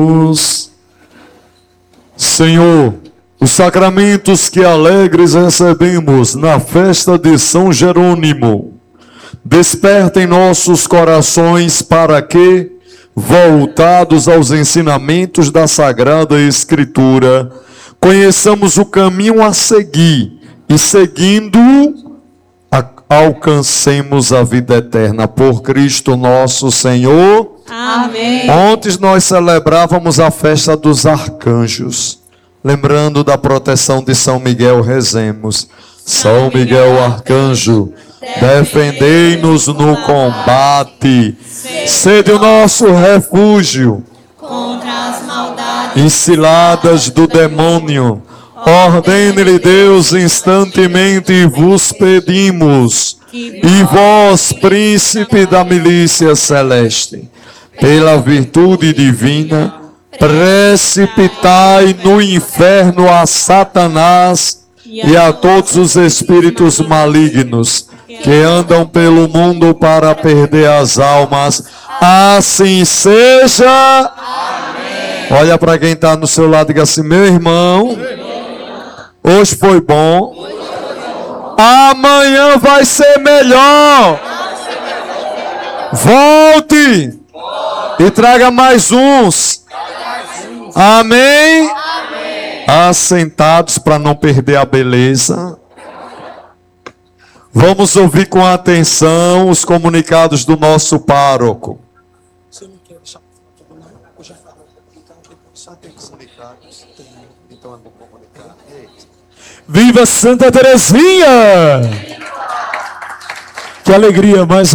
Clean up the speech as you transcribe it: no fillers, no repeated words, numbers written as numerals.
Senhor, os sacramentos que alegres recebemos na festa de São Jerônimo, despertem nossos corações para que, voltados aos ensinamentos da Sagrada Escritura, conheçamos o caminho a seguir e, seguindo-o, alcancemos a vida eterna. Por Cristo nosso Senhor. Amém. Ontem nós celebrávamos a festa dos arcanjos. Lembrando da proteção de São Miguel, rezemos. São Miguel Arcanjo, defendei-nos no combate. Sede o nosso refúgio Contra as maldades e ciladas do demônio. Ordene-lhe Deus instantemente e vos pedimos. E vós, príncipe da milícia celeste, pela virtude divina, precipitai no inferno a Satanás e a todos os espíritos malignos que andam pelo mundo para perder as almas. Assim seja. Amém. Olha para quem está no seu lado e diga assim: meu irmão, hoje foi bom, amanhã vai ser melhor. Volte e traga mais uns. Amém? Assentados para não perder a beleza. Vamos ouvir com atenção os comunicados do nosso pároco. Você não quer deixar tudo não? Eu já falei, só tem que comunicar. Então é bom comunicar. Viva Santa Terezinha! Que alegria, mais